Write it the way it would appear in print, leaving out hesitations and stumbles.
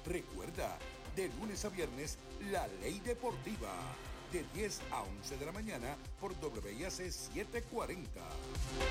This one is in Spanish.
Recuerda, de lunes a viernes, La Ley Deportiva, de 10 a 11 de la mañana por WIAC 740.